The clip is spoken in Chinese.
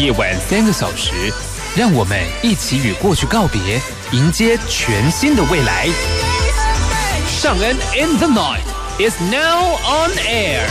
夜晚3个小时，让我们一起与过去告别，迎接全新的未来。尚恩 in the night is now on air。